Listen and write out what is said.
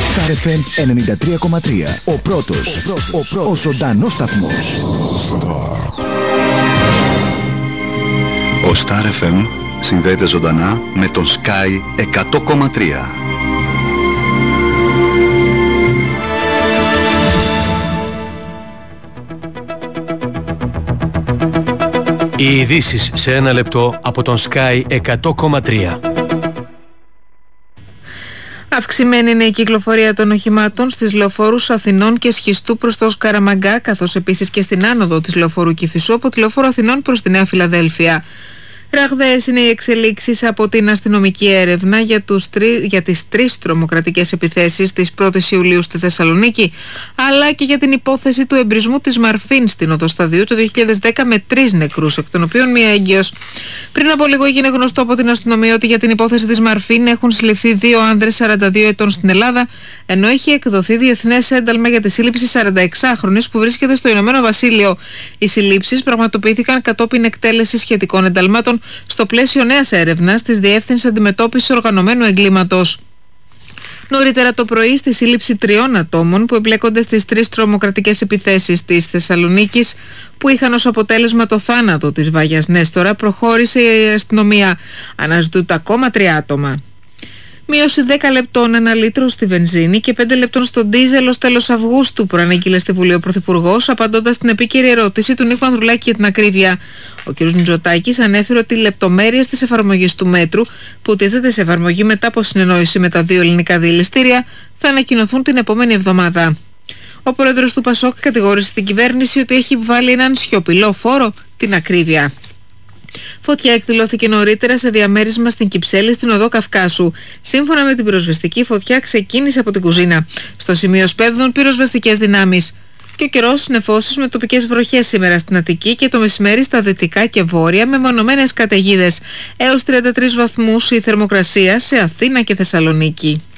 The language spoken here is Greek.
Star FM 93,3. Ο πρώτος. Ο ζωντανός σταθμός. Ο Star FM συνδέεται ζωντανά με τον Sky 100,3. Οι ειδήσεις σε ένα λεπτό από τον Sky 100,3. Αυξημένη είναι η κυκλοφορία των οχημάτων στις λεωφόρους Αθηνών και Σχιστού προς το Σκαραμαγκά, καθώς επίσης και στην άνοδο της λεωφόρου Κηφισού από τη λεωφόρο Αθηνών προς τη Νέα Φιλαδέλφια. Ραγδαίες είναι οι εξελίξεις από την αστυνομική έρευνα για τις 3 τρομοκρατικές επιθέσεις της 1ης Ιουλίου στη Θεσσαλονίκη, αλλά και για την υπόθεση του εμπρισμού της Μαρφίν στην Οδοσταδίου το 2010 με 3 νεκρούς, εκ των οποίων μία έγκυος. Πριν από λίγο έγινε γνωστό από την αστυνομία ότι για την υπόθεση της Μαρφίν έχουν συλληφθεί 2 άνδρες 42 ετών στην Ελλάδα, ενώ έχει εκδοθεί διεθνές ένταλμα για τη σύλληψη 46χρονης που βρίσκεται στο Ηνωμένο Βασίλειο. Οι συλλήψεις πραγματοποιήθηκαν κατόπιν εκτέλεσης σχετικών ενταλμάτων στο πλαίσιο νέας έρευνας της Διεύθυνσης Αντιμετώπισης Οργανωμένου Εγκλήματος. Νωρίτερα το πρωί, στη σύλληψη 3 ατόμων που εμπλέκονται στις 3 τρομοκρατικές επιθέσεις της Θεσσαλονίκης που είχαν ως αποτέλεσμα το θάνατο της Βάγιας Νέστορα, προχώρησε η αστυνομία. Αναζητούνται ακόμα 3 άτομα. Μείωση 10 λεπτών ένα λίτρο στη βενζίνη και 5 λεπτών στο ντίζελ ως τέλος Αυγούστου, προανήγγειλε στη Βουλή ο Πρωθυπουργός, απαντώντας στην επίκαιρη ερώτηση του Νίκου Ανδρουλάκη για την ακρίβεια. Ο κ. Μητσοτάκης ανέφερε ότι οι λεπτομέρειες της εφαρμογής του μέτρου, που τίθεται σε εφαρμογή μετά από συνεννόηση με τα 2 ελληνικά διελιστήρια, θα ανακοινωθούν την επόμενη εβδομάδα. Ο πρόεδρος του ΠΑΣΟΚ κατηγόρησε την κυβέρνηση ότι έχει βάλει έναν σιωπηλό φόρο, την ακρίβεια. Φωτιά εκδηλώθηκε νωρίτερα σε διαμέρισμα στην Κυψέλη στην οδό Καυκάσου. Σύμφωνα με την πυροσβεστική, φωτιά ξεκίνησε από την κουζίνα. Στο σημείο σπέβδουν πυροσβεστικές δυνάμεις. Και ο καιρός νεφώσεις με τοπικές βροχές σήμερα στην Αττική και το μεσημέρι στα δυτικά και βόρεια με μονομένες καταιγίδες. Έως 33 βαθμούς η θερμοκρασία σε Αθήνα και Θεσσαλονίκη.